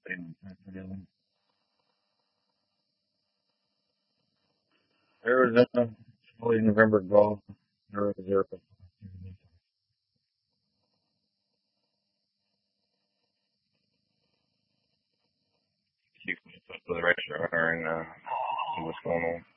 Arizona, early November golf. Zero. Keep me in touch with the registrar and see what's going on.